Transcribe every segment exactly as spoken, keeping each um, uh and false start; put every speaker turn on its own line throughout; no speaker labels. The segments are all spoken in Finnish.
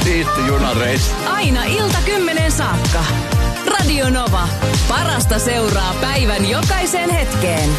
siisti junareissu.
Aina ilta kymmeneen saakka. Radio Nova. Parasta seuraa päivän jokaiseen hetkeen.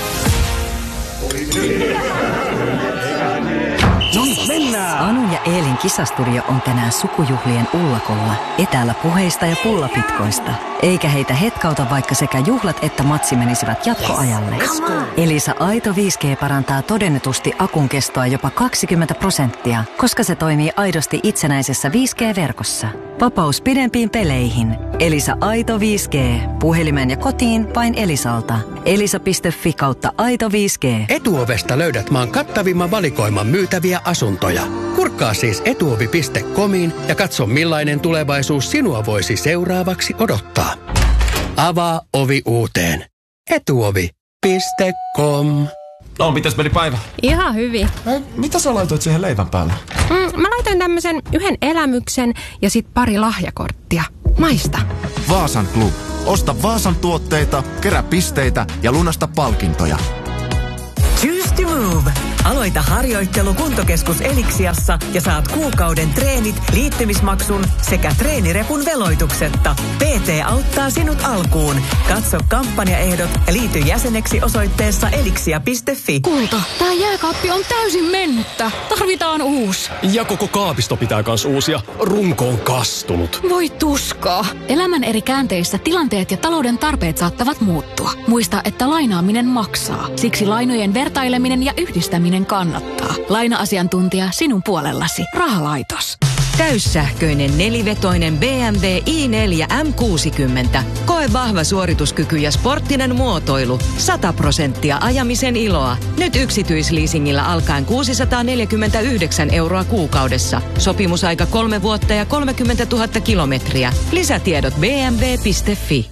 No niin, mennään!
Anu ja Eelin kisastudio on tänään sukujuhlien ullakolla. Etäällä puheista ja pullapitkoista. Eikä heitä hetkauta, vaikka sekä juhlat että matsi menisivät jatkoajalle. Yes, Elisa Aito viisi G parantaa todennetusti akun kestoa jopa kaksikymmentä prosenttia, koska se toimii aidosti itsenäisessä viisi G-verkossa. Vapaus pidempiin peleihin. Elisa Aito viisi G. Puhelimen ja kotiin vain Elisalta. elisa piste fi kautta Aito viisi G.
Etuovesta löydät maan kattavimman valikoiman myytäviä asuntoja. Kurkkaa siis etuovi piste comiin ja katso millainen tulevaisuus sinua voisi seuraavaksi odottaa. Avaa ovi uuteen. etuovi piste com.
No, mitäs meni päivä?
Ihan hyvin.
Ei, mitä sä laitoit siihen leivän päälle?
Mm, mä laitoin tämmösen yhden elämyksen ja sit pari lahjakorttia. Maista.
Vaasan Club. Osta Vaasan tuotteita, kerää pisteitä ja lunasta palkintoja.
Choose to move. Aloita harjoittelu Kuntokeskus Elixiassa ja saat kuukauden treenit, liittymismaksun sekä treenirepun veloituksetta. P T auttaa sinut alkuun. Katso kampanjaehdot ja liity jäseneksi osoitteessa elixia piste fi.
Kulta, tää jääkaappi on täysin mennyttä. Tarvitaan uusi.
Ja koko kaapisto pitää kans uusia. Runko on kastunut.
Voi tuskaa. Elämän eri käänteissä tilanteet ja talouden tarpeet saattavat muuttua. Muista, että lainaaminen maksaa. Siksi lainojen vertaileminen ja yhdistäminen kannattaa. Laina-asiantuntija sinun puolellasi. Rahalaitos.
Täyssähköinen nelivetoinen B M W i neljä M kuusikymmentä. Koe vahva suorituskyky ja sporttinen muotoilu. sata prosenttia ajamisen iloa. Nyt yksityisleasingillä alkaen kuusisataaneljäkymmentäyhdeksän euroa kuukaudessa. Sopimusaika kolme vuotta ja kolmekymmentätuhatta kilometriä. Lisätiedot b m w piste fi.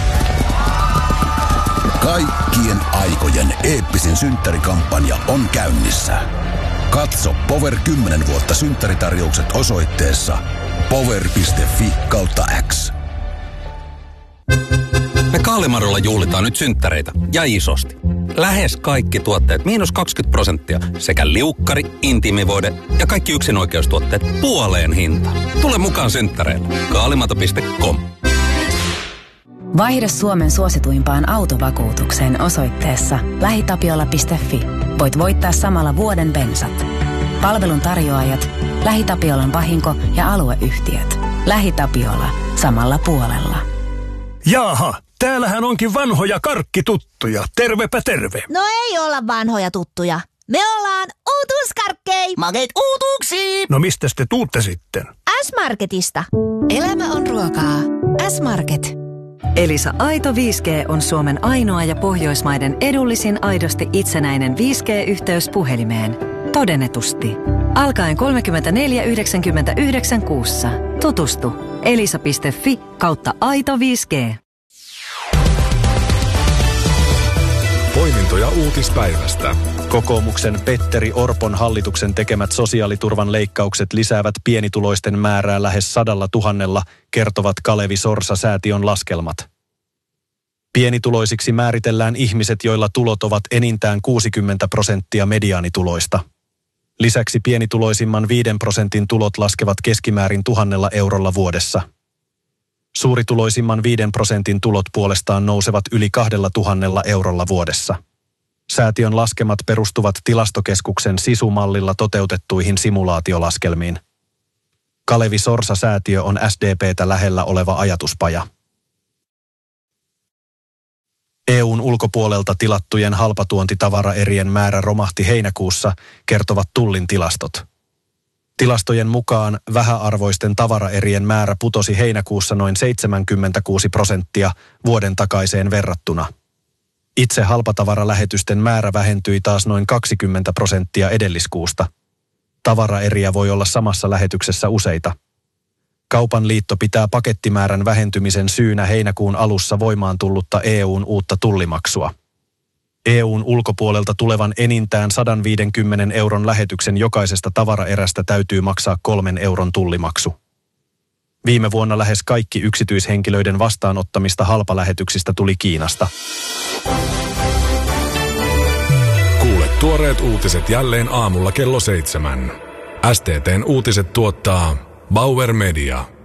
Kaikkien aikojen eeppisin synttärikampanja on käynnissä. Katso Power kymmenen vuotta synttäritarjoukset osoitteessa power piste fi kautta X.
Me Kaalimarolla juhlitaan nyt synttäreitä ja isosti. Lähes kaikki tuotteet miinus kaksikymmentä prosenttia sekä liukkari, intiimivoide ja kaikki yksinoikeustuotteet puoleen hintaan. Tule mukaan synttäreille. Kaalimato piste com.
Vaihda Suomen suosituimpaan autovakuutukseen osoitteessa lähitapiola piste fi. Voit voittaa samalla vuoden bensat. Palvelun tarjoajat, LähiTapiolan vahinko- ja alueyhtiöt. LähiTapiola. Samalla puolella.
Jaaha, täällähän onkin vanhoja karkkituttuja. Tervepä terve.
No ei olla vanhoja tuttuja. Me ollaan uutuuskarkkei. Makeet uutuuksiin.
No mistäs te tuutte sitten?
S-Marketista.
Elämä on ruokaa. S-Market.
Elisa Aito viisi G on Suomen ainoa ja Pohjoismaiden edullisin aidosti itsenäinen viisi G-yhteys puhelimeen. Todennetusti. Alkaen kolmekymmentäneljä yhdeksänkymmentäyhdeksän kuussa. Tutustu. elisa piste fi kautta Aito viisi G.
Poimintoja uutispäivästä. Kokoomuksen Petteri Orpon hallituksen tekemät sosiaaliturvan leikkaukset lisäävät pienituloisten määrää lähes sadalla tuhannella, kertovat Kalevi Sorsa-säätiön laskelmat. Pienituloisiksi määritellään ihmiset, joilla tulot ovat enintään kuusikymmentä prosenttia mediaanituloista. Lisäksi pienituloisimman viiden prosentin tulot laskevat keskimäärin tuhannella eurolla vuodessa. Suurituloisimman viiden prosentin tulot puolestaan nousevat yli kahdella tuhannella eurolla vuodessa. Säätiön laskemat perustuvat Tilastokeskuksen SISU-mallilla toteutettuihin simulaatiolaskelmiin. Kalevi Sorsa-säätiö on S D P:tä lähellä oleva ajatuspaja. E U:n ulkopuolelta tilattujen halpatuontitavaraerien määrä romahti heinäkuussa, kertovat Tullin tilastot. Tilastojen mukaan vähäarvoisten tavaraerien määrä putosi heinäkuussa noin seitsemänkymmentäkuusi prosenttia vuoden takaiseen verrattuna. Itse halpatavaralähetysten määrä vähentyi taas noin kaksikymmentä prosenttia edelliskuusta. Tavaraeriä voi olla samassa lähetyksessä useita. Kaupan liitto pitää pakettimäärän vähentymisen syynä heinäkuun alussa voimaan tullutta E U:n uutta tullimaksua. E U:n ulkopuolelta tulevan enintään sata viisikymmentä euron lähetyksen jokaisesta tavaraerästä täytyy maksaa kolmen euron tullimaksu. Viime vuonna lähes kaikki yksityishenkilöiden vastaanottamista halpalähetyksistä tuli Kiinasta. Kuule tuoreet uutiset jälleen aamulla kello seitsemän. S T T:n uutiset tuottaa
Bauer Media.